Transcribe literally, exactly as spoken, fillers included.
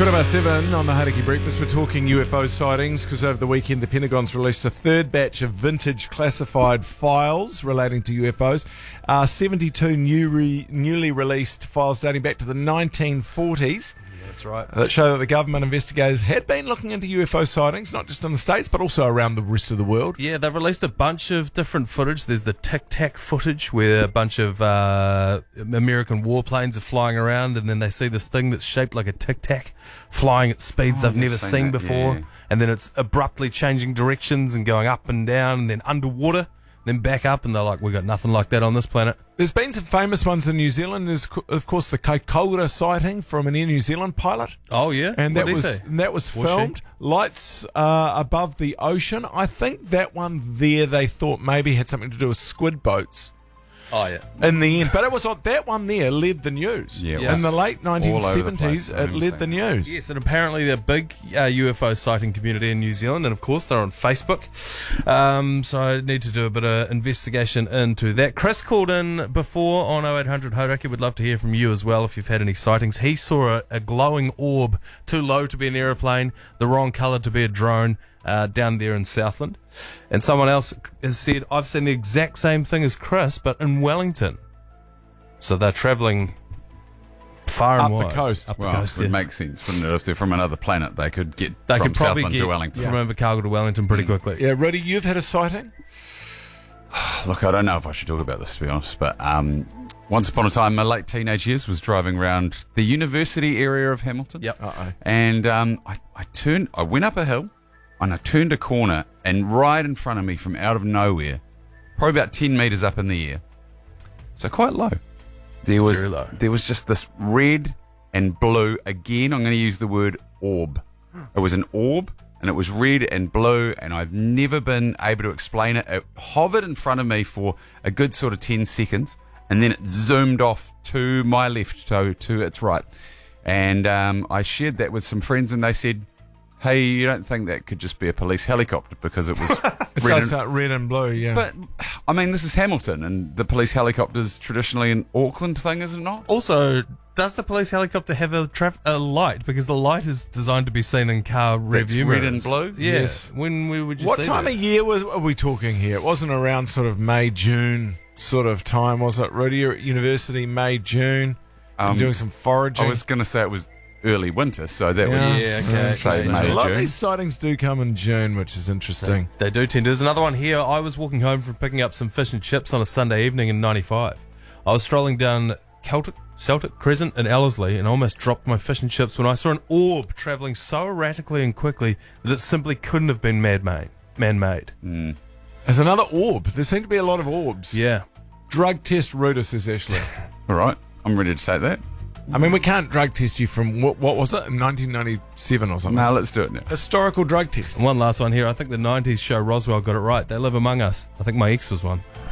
Quarter past seven on the Hauraki Breakfast. We're talking U F O sightings because over the weekend the Pentagon's released a third batch of vintage classified files relating to U F Os. Uh, seventy-two new re- newly released files dating back to the nineteen forties. That's right. That show that the government investigators had been looking into U F O sightings, not just in the States, but also around the rest of the world. Yeah, they've released a bunch of different footage. There's the Tic Tac footage where a bunch of uh, American warplanes are flying around and then they see this thing that's shaped like a Tic Tac flying at speeds Oh, they've never I've seen seen that, before. yeah. And then it's abruptly changing directions and going up and down and then underwater, then back up, and they're like, we got nothing like that on this planet. There's been some famous ones in New Zealand. There's, co- of course, the Kaikoura sighting from an Air New Zealand pilot. Oh, yeah? And that What'd he was say? and that was Was she? filmed. Lights uh, above the ocean. I think that one there they thought maybe had something to do with squid boats Oh, yeah. in the end. But it was on, that one there led the news. Yeah, it In was the late all over the nineteen place. seventies, I it remember led the seeing news. Yes, and apparently they're a big uh, U F O sighting community in New Zealand, and of course they're on Facebook. Um, so I need to do a bit of investigation into that. Chris called in before on oh eight hundred Hauraki. Would love to hear from you as well if you've had any sightings. He saw a, a glowing orb, too low to be an aeroplane, the wrong colour to be a drone, uh, down there in Southland. And someone else has said, I've seen the exact same thing as Chris, but in Wellington. So they're travelling far and Up the wide. coast. Up the Well, coast, it would yeah. make sense, wouldn't it? If they're from another planet, they could get They from could probably Southland get to Wellington. from Invercargill to Wellington pretty quickly. Yeah, Rudy, you've had a sighting? Look, I don't know if I should talk about this, to be honest, but um, once upon a time, in my late teenage years, was driving around the university area of Hamilton. Yep. Uh-oh. And um, I, I turned, I went up a hill, and I turned a corner, and right in front of me, from out of nowhere, probably about ten metres up in the air, so quite low, there was Very low. there was just this red and blue. Again, I'm going to use the word orb. It was an orb, and it was red and blue, and I've never been able to explain it. It hovered in front of me for a good sort of ten seconds, and then it zoomed off to my left, to, to its right. And um, I shared that with some friends, and they said, hey, you don't think that could just be a police helicopter because it was It red does and... start red and blue, yeah. But, I mean, this is Hamilton, and the police helicopter's traditionally an Auckland thing, is it not? Also, does the police helicopter have a, traf- a light? Because the light is designed to be seen in car That's review red mirrors. and blue? Yeah. Yes. When we would you What see time that? of year was, are we talking here? It wasn't around sort of May, June sort of time, was it? Rudy, you're at university, May, June. Um, I'm doing some foraging. I was going to say it was early winter, so that Yeah. would Yeah, okay. say okay. May a or lot of June. these sightings do come in June, which is interesting. They do tend to. There's another one here. I was walking home from picking up some fish and chips on a Sunday evening in ninety-five. I was strolling down Celtic, Celtic Crescent in Ellerslie and almost dropped my fish and chips when I saw an orb travelling so erratically and quickly that it simply couldn't have been man-made. Man-made. There's another orb. There seem to be a lot of orbs. Yeah. Drug test Ruda, says Ashley. All right, I'm ready to take that. I mean, we can't drug test you from, what, what was it, nineteen ninety-seven or something? Now let's do it now. Historical drug test. One last one here. I think the nineties show Roswell got it right. They live among us. I think my ex was one.